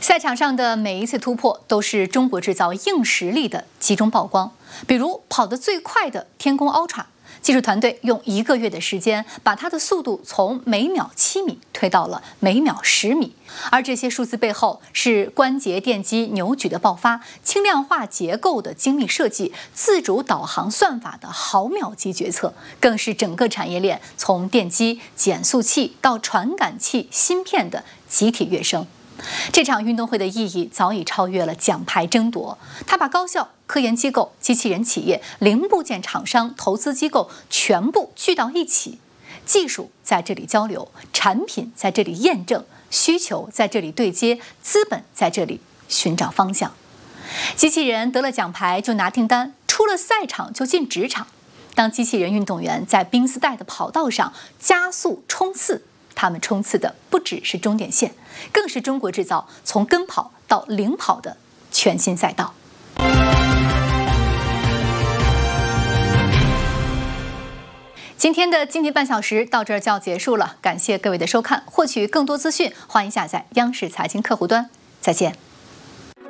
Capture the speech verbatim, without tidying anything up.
赛场上的每一次突破都是中国制造硬实力的集中曝光。比如跑得最快的天宫 Ultra， 技术团队用一个月的时间，把它的速度从每秒七米推到了每秒十米。而这些数字背后是关节电机扭矩的爆发、轻量化结构的精密设计、自主导航算法的毫秒级决策，更是整个产业链从电机、减速器到传感器、芯片的集体跃升。这场运动会的意义早已超越了奖牌争夺，它把高校、科研机构、机器人企业、零部件厂商、投资机构全部聚到一起，技术在这里交流，产品在这里验证，需求在这里对接，资本在这里寻找方向。机器人得了奖牌就拿订单，出了赛场就进职场。当机器人运动员在冰丝带的跑道上加速冲刺，他们冲刺的不只是终点线，更是中国制造从跟跑到领跑的全新赛道。今天的经济半小时到这儿就要结束了，感谢各位的收看。获取更多资讯，欢迎下载央视财经客户端。再见。